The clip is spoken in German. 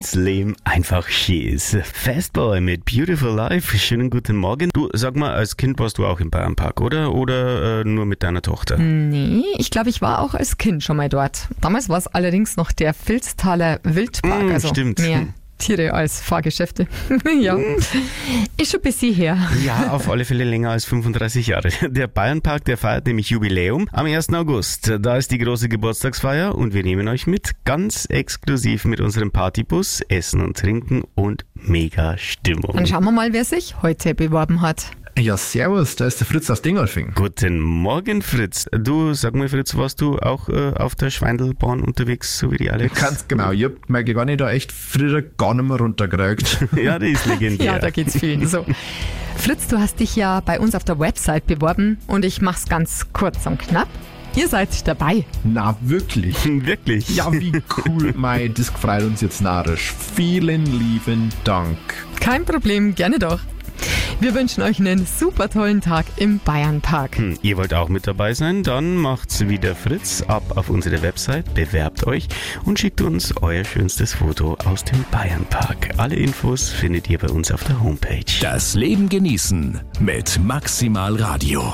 Das Leben einfach schieß. Fastboy mit Beautiful Life. Schönen guten Morgen. Du, sag mal, als Kind warst du auch im Bayernpark, oder? Oder nur mit deiner Tochter? Nee, ich glaube, ich war auch als Kind schon mal dort. Damals war es allerdings noch der Vilztaler Wildpark. Also stimmt. mehr Tiere als Fahrgeschäfte. Ja, ist schon ein bisschen her. Ja, auf alle Fälle länger als 35 Jahre. Der Bayernpark, der feiert nämlich Jubiläum am 1. August. Da ist die große Geburtstagsfeier und wir nehmen euch mit, ganz exklusiv mit unserem Partybus, Essen und Trinken und mega Stimmung. Dann schauen wir mal, wer sich heute beworben hat. Ja, servus, da ist der Fritz aus Dingolfing. Guten Morgen, Fritz. Du, sag mal, Fritz, warst du auch auf der Schweindelbahn unterwegs, so wie die Alex? Ganz genau, ich hab meine Gewanne da echt früher gar nicht mehr runtergekriegt. Ja, die ist legendär. Ja, da geht's vielen so. Fritz, du hast dich ja bei uns auf der Website beworben und ich mach's ganz kurz und knapp. Ihr seid dabei. Na, wirklich? Wirklich? Ja, wie cool, mei, das freut uns jetzt narrisch. Vielen lieben Dank. Kein Problem, gerne doch. Wir wünschen euch einen super tollen Tag im Bayernpark. Ihr wollt auch mit dabei sein? Dann macht's wie der Fritz. Ab auf unsere Website, bewerbt euch und schickt uns euer schönstes Foto aus dem Bayernpark. Alle Infos findet ihr bei uns auf der Homepage. Das Leben genießen mit Maximal Radio.